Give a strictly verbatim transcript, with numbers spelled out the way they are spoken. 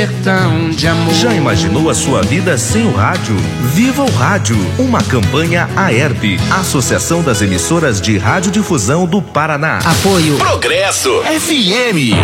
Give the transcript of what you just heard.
De amor. Já imaginou a sua vida sem o rádio? Viva o Rádio, uma campanha AERP, Associação das Emissoras de Radiodifusão do Paraná. Apoio Progresso F M.